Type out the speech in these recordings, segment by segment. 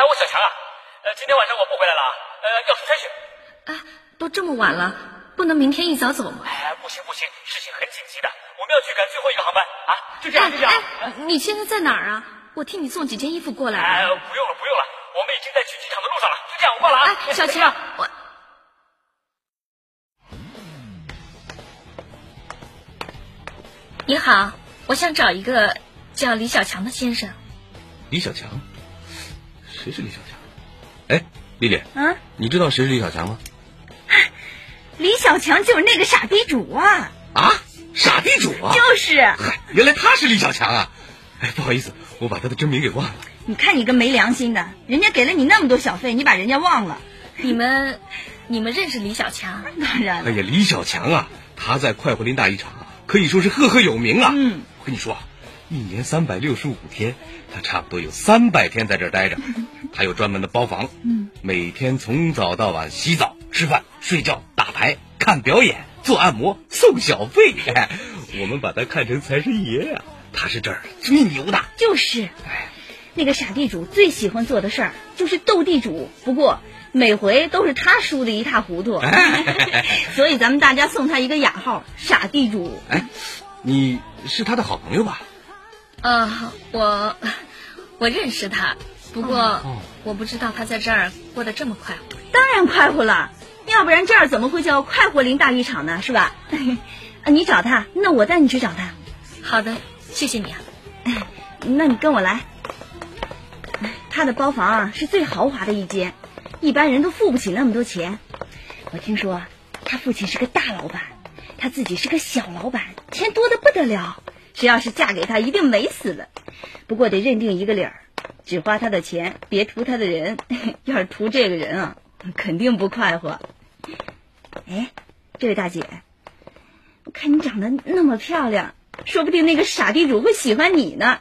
我小强啊，今天晚上我不回来了啊，要出差去。 都这么晚了，不能明天一早走吗？ 不行，事情很紧急的，我们要去赶最后一个航班啊！就这样。 你现在在哪儿啊？我替你送几件衣服过来。 不用了，我们已经在去机场的路上了。就这样，我挂了啊。 小强，你好，我想找一个叫李小强的先生。 李小强？谁是李小强？丽丽，你知道谁是李小强吗？ 李小强就是那个傻地主啊！ 傻地主啊！ 就是。 原来他是李小强啊！不好意思，我把他的真名给忘了。 你看你个没良心的，人家给了你那么多小费，你把人家忘了。 你们认识李小强？ 当然了。 李小强啊，他在快活林大衣厂可以说是赫赫有名啊。我跟你说，一年365天，他差不多有300天在这儿待着。他有专门的包房，每天从早到晚洗澡、吃饭、睡觉、打牌、看表演、做按摩、送小费。我们把他看成财神爷呀，他是这儿最牛的。 就是，那个傻地主最喜欢做的事儿就是斗地主，不过每回都是他输得一塌糊涂，所以咱们大家送他一个雅号——傻地主。 你是他的好朋友吧？ 我认识他，不过我不知道他在这儿过得这么快活。 当然快活了，要不然这儿怎么会叫快活林大浴场呢？是吧？你找他，那我带你去找他。 好的，谢谢你啊。 那你跟我来。他的包房是最豪华的一间，一般人都付不起那么多钱。我听说他父亲是个大老板，他自己是个小老板，钱多得不得了。谁要是嫁给他，一定美死了。不过得认定一个理儿，只花他的钱，别图他的人。要是图这个人啊，肯定不快活。这位大姐，我看你长得那么漂亮，说不定那个傻地主会喜欢你呢。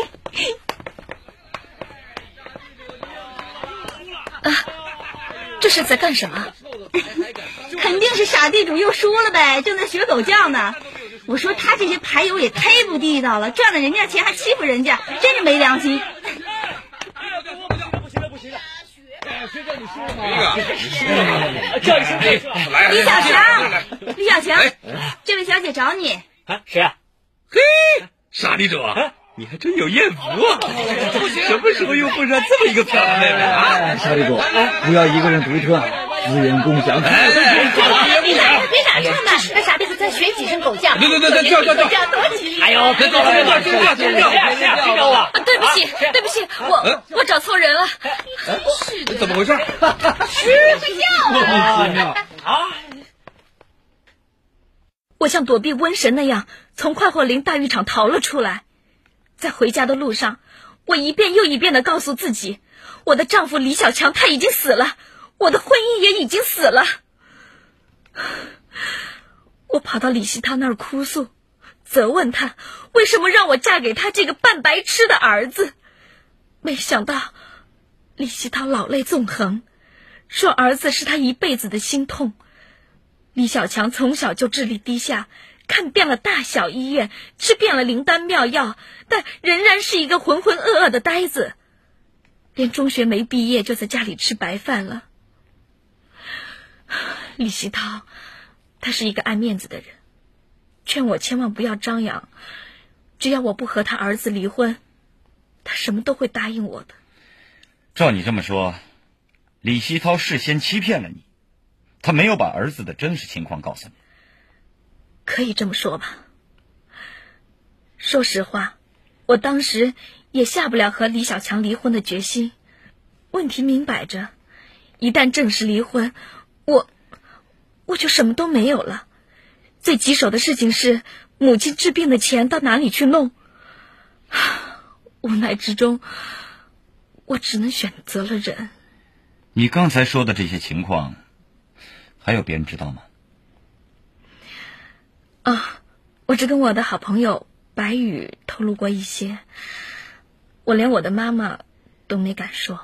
这是在干什么？ 肯定是傻地主又输了呗，正在学狗叫呢。我说他这些牌友也忒不地道了，赚了人家钱还欺负人家，真是没良心。 学长，你输了吗？ 叫一声弟， 李小强，李小强，这位小姐找你。 谁啊？ 傻地主，你还真有艳福啊！什么时候又碰上这么一个漂亮妹妹啊？ 傻地主，不要一个人独特，资源共享。 别打岔嘛，那傻地主在学几声狗叫。 对，叫， 多吉利。 哎呦，别叫，听着我。 对不起，我找错人了。 是的，怎么回事？ 睡觉啊！ 我像躲避瘟神那样从快活林大浴场逃了出来，在回家的路上，我一遍又一遍地告诉自己，我的丈夫李小强他已经死了，我的婚姻也已经死了。我跑到李希涛那儿哭诉，责问他为什么让我嫁给他这个半白痴的儿子。没想到李希涛老泪纵横，说儿子是他一辈子的心痛。李小强从小就智力低下，看遍了大小医院，吃遍了灵丹妙药，但仍然是一个浑浑噩噩的呆子，连中学没毕业就在家里吃白饭了。李希涛他是一个爱面子的人，劝我千万不要张扬，只要我不和他儿子离婚，他什么都会答应我的。 照你这么说，李希涛事先欺骗了你，他没有把儿子的真实情况告诉你。 可以这么说吧。说实话，我当时也下不了和李小强离婚的决心。问题明摆着，一旦正式离婚，我就什么都没有了。最棘手的事情是，母亲治病的钱到哪里去弄？无奈之中，我只能选择了忍。 你刚才说的这些情况，还有别人知道吗？ 我只跟我的好朋友白宇透露过一些，我连我的妈妈都没敢说。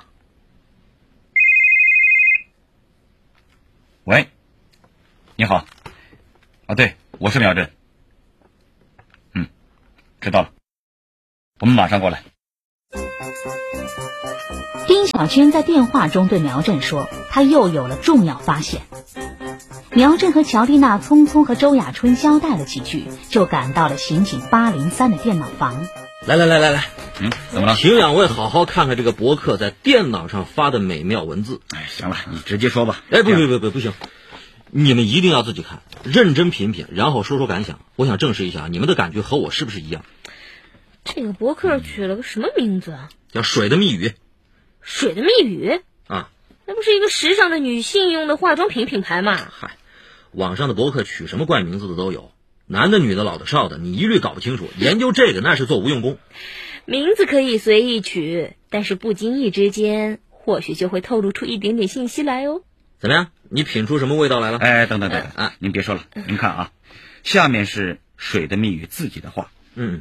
喂，你好。对，我是苗振。知道了，我们马上过来。 丁小军在电话中对苗振说，他又有了重要发现。苗振和乔丽娜匆匆和周亚春交代了几句，就赶到了刑警803的电脑房。 来， 怎么了？ 请两位好好看看这个博客在电脑上发的美妙文字。 行了，你直接说吧。 不行，你们一定要自己看，认真品品，然后说说感想。我想证实一下你们的感觉和我是不是一样。 这个博客取了个什么名字啊？ 叫水的密语。 水的密语啊， 那不是一个时尚的女性用的化妆品品牌吗？ 嗨，网上的博客取什么怪名字的都有，男的女的老的少的，你一律搞不清楚。研究这个那是做无用功。 名字可以随意取，但是不经意之间或许就会透露出一点点信息来哦。 怎么样，你品出什么味道来了？ 等等您别说了，您看啊，下面是水的密语自己的话。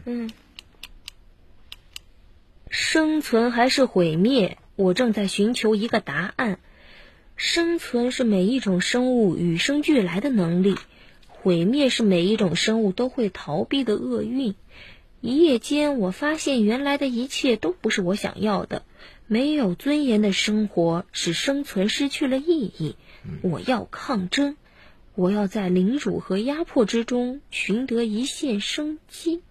生存还是毁灭，我正在寻求一个答案。生存是每一种生物与生俱来的能力，毁灭是每一种生物都会逃避的厄运。一夜间，我发现原来的一切都不是我想要的。没有尊严的生活使生存失去了意义。我要抗争，我要在凌辱和压迫之中寻得一线生机。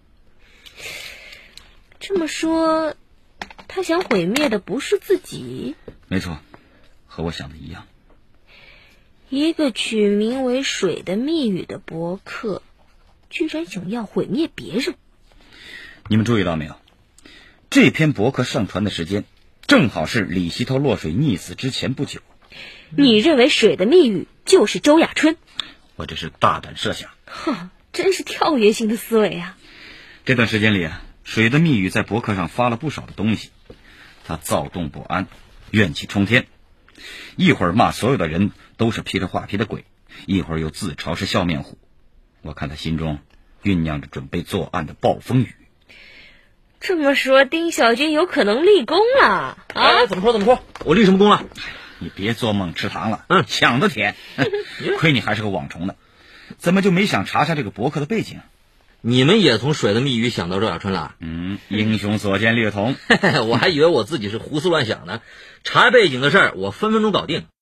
这么说，他想毁灭的不是自己？ 没错，和我想的一样。 一个取名为水的密语的博客，居然想要毁灭别人。 你们注意到没有？这篇博客上传的时间正好是李希涛落水溺死之前不久。 你认为水的密语就是周亚春？ 我这是大胆设想。 真是跳跃性的思维啊。 这段时间里水的密语在博客上发了不少的东西。他躁动不安，怨气冲天，一会儿骂所有的人都是披着画皮的鬼，一会儿又自嘲是笑面虎。我看他心中酝酿着准备作案的暴风雨。 这么说，丁小军有可能立功了啊？怎么说？我立什么功了？ 你别做梦吃糖了，想得甜。亏你还是个网虫呢，怎么就没想查查这个博客的背景？ 你们也从水的密语想到周亚春了？ 英雄所见略同。 我还以为我自己是胡思乱想呢。查背景的事儿，我分分钟搞定。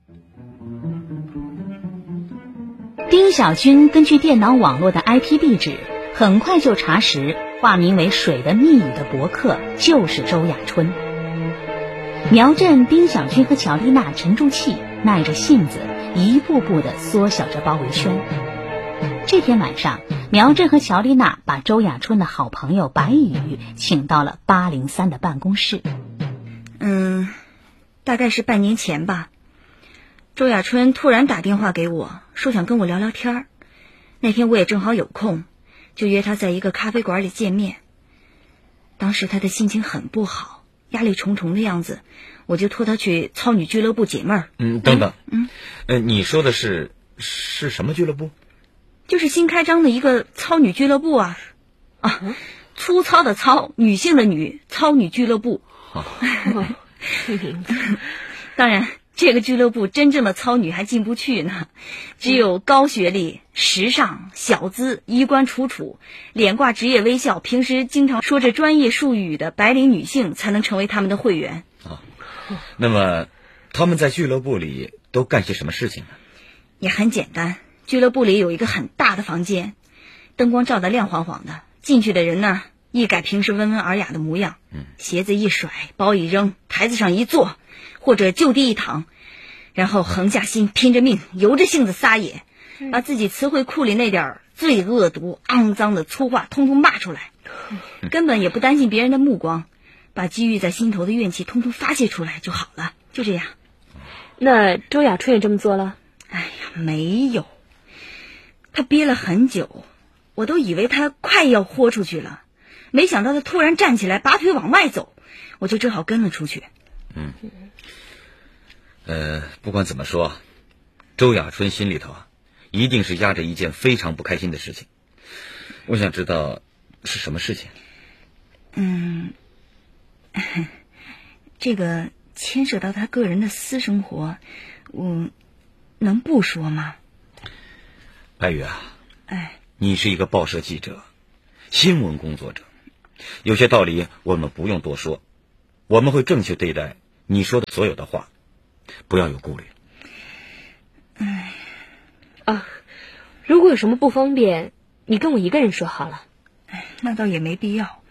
丁小军根据电脑网络的 IP 地址，很快就查实化名为水的密语的博客就是周亚春。苗振、丁小军和乔丽娜沉住气，耐着性子，一步步地缩小着包围圈。这天晚上，苗振和乔丽娜把周亚春的好朋友白宇请到了803的办公室。 大概是半年前吧，周亚春突然打电话给我，说想跟我聊聊天儿。那天我也正好有空，就约他在一个咖啡馆里见面。当时他的心情很不好，压力重重的样子，我就托他去操女俱乐部解闷儿。 等等，你说的是什么俱乐部？ 就是新开张的一个操女俱乐部啊，粗糙的糙，女性的女，操女俱乐部。当然，这个俱乐部真正的操女还进不去呢，只有高学历、时尚、小资、衣冠楚楚、脸挂职业微笑，平时经常说着专业术语的白领女性才能成为他们的会员。 那么他们在俱乐部里都干些什么事情呢？ 也很简单，俱乐部里有一个很大的房间，灯光照得亮晃晃的，进去的人呢一改平时温文尔雅的模样，鞋子一甩，包一扔，台子上一坐，或者就地一躺，然后横下心，拼着命，由着性子撒野，把自己词汇库里那点最恶毒、肮脏的粗话通通骂出来，根本也不担心别人的目光，把积郁在心头的怨气通通发泄出来就好了，就这样。 那周亚春也这么做了？ 没有，他憋了很久，我都以为他快要豁出去了，没想到他突然站起来，拔腿往外走，我就只好跟了出去。 不管怎么说，周亚春心里头一定是压着一件非常不开心的事情。我想知道是什么事情。 这个牵涉到他个人的私生活，我能不说吗？ 白宇你是一个报社记者，新闻工作者，有些道理我们不用多说， 我们会正确对待你说的所有的话，不要有顾虑。 如果有什么不方便，你跟我一个人说好了。 那倒也没必要。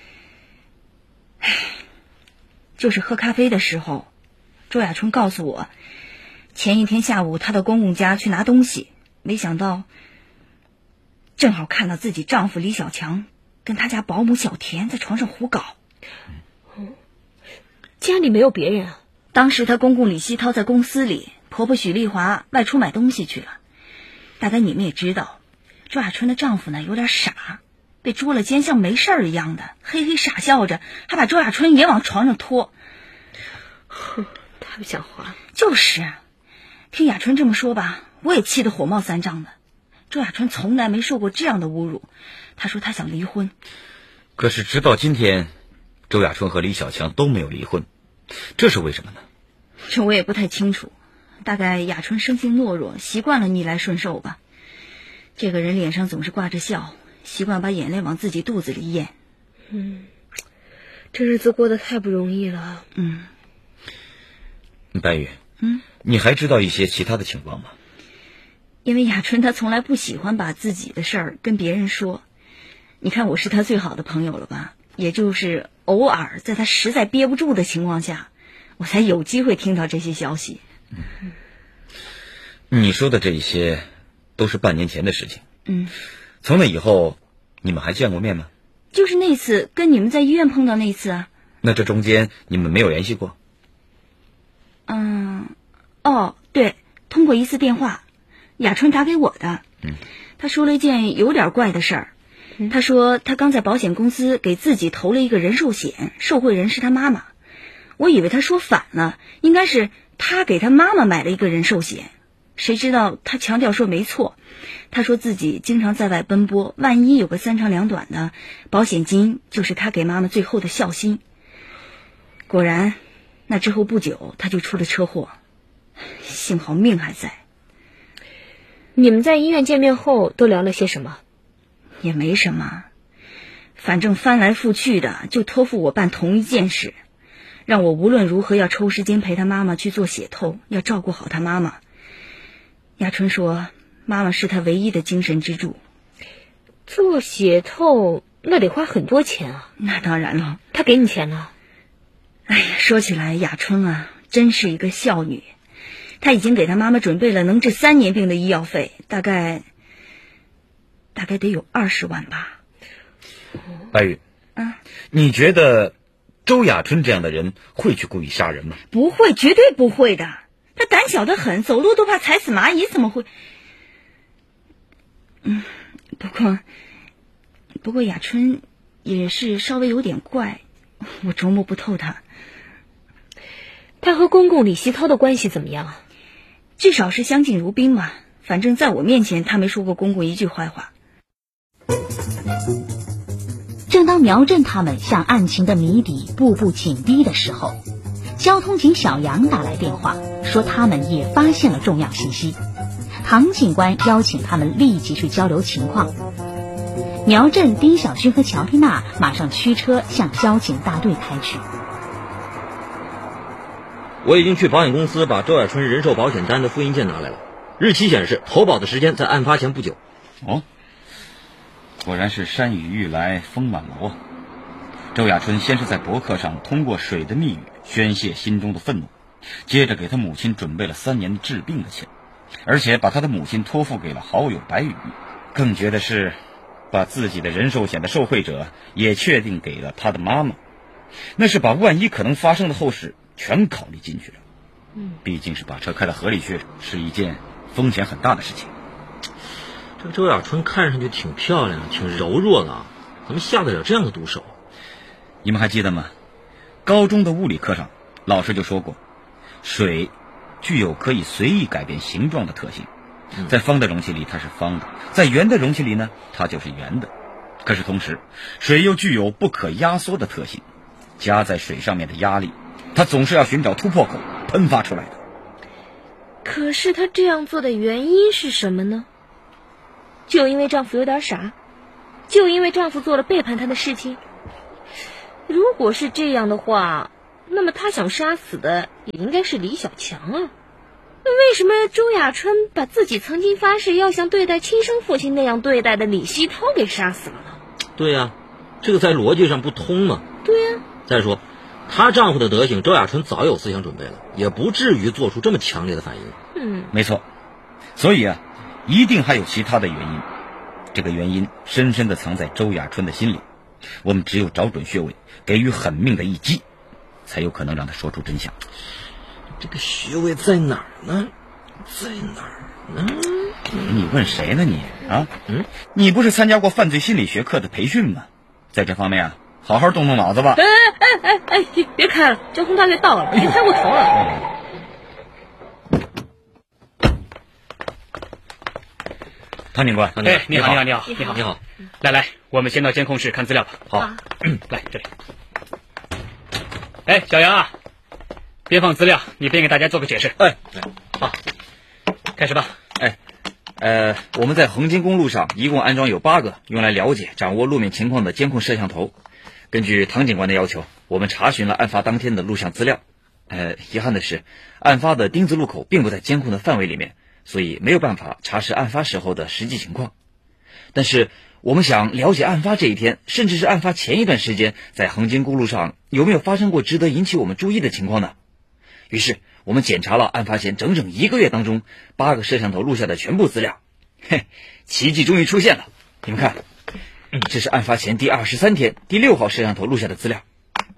就是喝咖啡的时候，周亚春告诉我，前一天下午她到公公家去拿东西，没想到正好看到自己丈夫李小强跟他家保姆小田在床上胡搞。 家里没有别人啊？ 当时她公公李希涛在公司里，婆婆许丽华外出买东西去了。大概你们也知道，周亚春的丈夫呢有点傻，被捉了奸，像没事儿一样的嘿嘿傻笑着，还把周亚春也往床上拖。 太不像话了。 就是听亚春这么说吧，我也气得火冒三丈的。周亚春从来没受过这样的侮辱，她说她想离婚。 可是直到今天，周亚春和李小强都没有离婚，这是为什么呢？ 这我也不太清楚，大概亚春生性懦弱，习惯了逆来顺受吧。这个人脸上总是挂着笑，习惯把眼泪往自己肚子里咽。 这日子过得太不容易了。 白玉，你还知道一些其他的情况吗？ 因为亚春她从来不喜欢把自己的事儿跟别人说。你看我是她最好的朋友了吧，也就是偶尔在她实在憋不住的情况下，我才有机会听到这些消息。 你说的这一些都是半年前的事情。从那以后你们还见过面吗？ 就是那次跟你们在医院碰到那次啊。 那这中间你们没有联系过？ 对，通过一次电话，亚春打给我的。他说了一件有点怪的事儿。他说他刚在保险公司给自己投了一个人寿险，受贿人是他妈妈。我以为他说反了，应该是他给他妈妈买了一个人寿险，谁知道他强调说没错。他说自己经常在外奔波，万一有个三长两短的，保险金就是他给妈妈最后的孝心。果然那之后不久他就出了车祸，幸好命还在。 你们在医院见面后都聊了些什么？ 也没什么，反正翻来覆去的就托付我办同一件事，让我无论如何要抽时间陪他妈妈去做血透，要照顾好他妈妈。亚春说妈妈是他唯一的精神支柱。 做血透那得花很多钱啊。 那当然了。 他给你钱了？ 说起来亚春啊真是一个孝女，她已经给她妈妈准备了能治3年病的医药费，大概得有20万吧。 白玉，你觉得周亚春这样的人会去故意杀人吗？ 不会，绝对不会的。他胆小得很，走路都怕踩死蚂蚁，怎么会？不过亚春也是稍微有点怪，我琢磨不透他。 他和公公李希涛的关系怎么样啊？ 至少是相敬如宾嘛。反正在我面前他没说过公公一句坏话。 正当苗振他们向案情的谜底步步紧逼的时候，交通警小杨打来电话，说他们也发现了重要信息。唐警官邀请他们立即去交流情况。苗振、丁小军和乔丽娜马上驱车向交警大队开去。 我已经去保险公司把周亚春人寿保险单的复印件拿来了，日期显示投保的时间在案发前不久。 果然是山雨欲来风满楼啊。周亚春先是在博客上通过水的密语宣泄心中的愤怒，接着给他母亲准备了3年治病的钱，而且把他的母亲托付给了好友白羽。更绝的是把自己的人寿险的受贿者也确定给了他的妈妈，那是把万一可能发生的后事全考虑进去了。毕竟是把车开到河里去，是一件风险很大的事情。 这个周亚春看上去挺漂亮，挺柔弱的，怎么下得了这样的毒手？ 你们还记得吗？高中的物理课上老师就说过，水具有可以随意改变形状的特性，在方的容器里它是方的，在圆的容器里呢它就是圆的。可是同时水又具有不可压缩的特性，加在水上面的压力它总是要寻找突破口喷发出来的。 可是她这样做的原因是什么呢？就因为丈夫有点傻？就因为丈夫做了背叛她的事情？如果是这样的话， 那么他想杀死的也应该是李小强啊。那为什么周亚春把自己曾经发誓要像对待亲生父亲那样对待的李希涛给杀死了呢？ 对呀，这个在逻辑上不通嘛。 对呀。 再说她丈夫的德行，周亚春早有思想准备了，也不至于做出这么强烈的反应。 没错。所以啊，一定还有其他的原因，这个原因深深地藏在周亚春的心里，我们只有找准穴位，给予狠命的一击，才有可能让他说出真相。 这个穴位在哪儿呢？在哪儿呢？ 你问谁呢你啊？你不是参加过犯罪心理学课的培训吗？在这方面啊，好好动动脑子吧。 别开了，交通大队到了，别开过头了。 唐警官， 你好。 你好。 来，我们先到监控室看资料吧。 好。 来这里。小杨啊，边放资料，你边给大家做个解释。好，开始吧。 我们在横津公路上一共安装有8个用来了解、掌握路面情况的监控摄像头。根据唐警官的要求，我们查询了案发当天的录像资料。遗憾的是，案发的丁字路口并不在监控的范围里面，所以没有办法查实案发时候的实际情况。但是我们想了解案发这一天，甚至是案发前一段时间，在横津公路上有没有发生过值得引起我们注意的情况呢？于是我们检查了案发前整整1个月当中8个摄像头录下的全部资料。奇迹终于出现了，你们看，这是案发前第23天第6号摄像头录下的资料。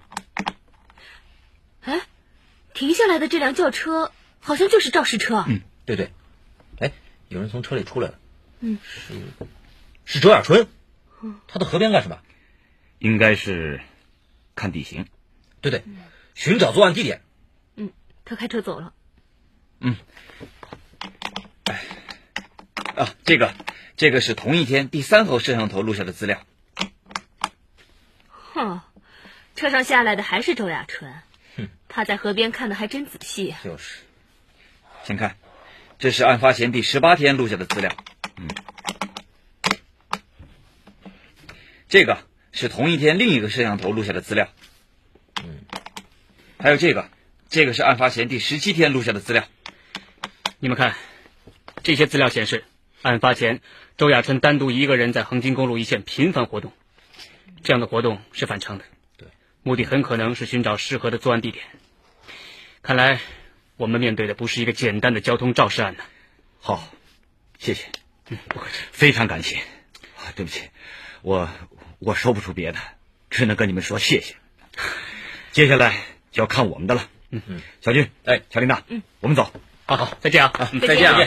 停下来的这辆轿车好像就是肇事车。 对。有人从车里出来了。是周亚春。他到河边干什么？ 应该是看地形。 对，寻找作案地点。 他开车走了。 这个是同一天第3号摄像头录下的资料。 车上下来的还是周亚春。他在河边看的还真仔细。 就是。请看，这是案发前第18天录下的资料。这个是同一天另一个摄像头录下的资料。还有这个是案发前第17天录下的资料。 你们看，这些资料显示，案发前周亚春单独一个人在横津公路一线频繁活动，这样的活动是反常的。 对， 目的很可能是寻找适合的作案地点。看来我们面对的不是一个简单的交通肇事案呢。 好，谢谢。 不客气， 非常感谢。对不起，我说不出别的，只能跟你们说谢谢。接下来就要看我们的了。小军，乔琳娜，我们走。 好，再见啊。 再见。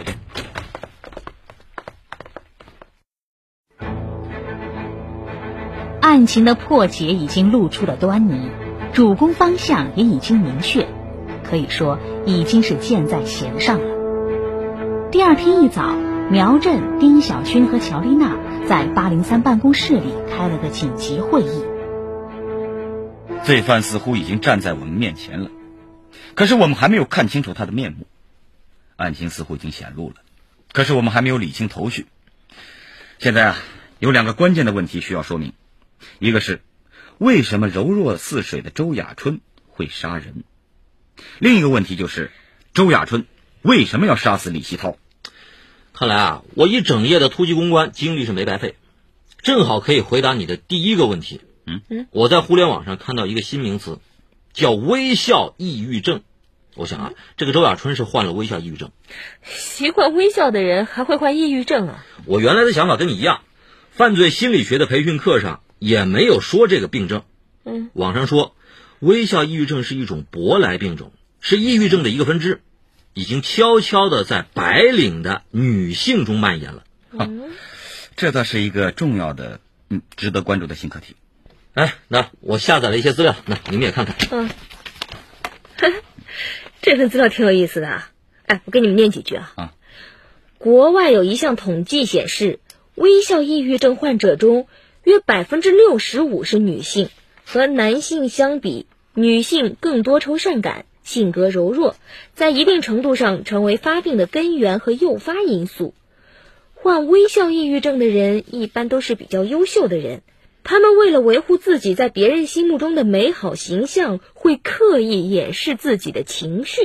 案情的破解已经露出了端倪，主攻方向也已经明确，可以说已经是箭在弦上了。第二天一早，苗震、丁小勋和乔丽娜在803办公室里开了个紧急会议。 罪犯似乎已经站在我们面前了，可是我们还没有看清楚他的面目。案情似乎已经显露了，可是我们还没有理清头绪。现在有2个关键的问题需要说明，一个是为什么柔弱似水的周亚春会杀人，另一个问题就是周亚春为什么要杀死李希涛。 看来我一整夜的突击公关精力是没白费，正好可以回答你的第一个问题。我在互联网上看到一个新名词，叫微笑抑郁症。我想这个周亚春是患了微笑抑郁症。 习惯微笑的人还会患抑郁症啊？ 我原来的想法跟你一样，犯罪心理学的培训课上也没有说这个病症。网上说微笑抑郁症是一种舶来病种，是抑郁症的一个分支，已经悄悄地在白领的女性中蔓延了。 这倒是一个重要的值得关注的新课题。 那我下载了一些资料，那你们也看看。 这份资料挺有意思的啊。我给你们念几句啊。国外有一项统计显示，微笑抑郁症患者中约65%是女性，和男性相比，女性更多愁善感，性格柔弱，在一定程度上成为发病的根源和诱发因素。患微笑抑郁症的人一般都是比较优秀的人， 他们为了维护自己在别人心目中的美好形象，会刻意掩饰自己的情绪。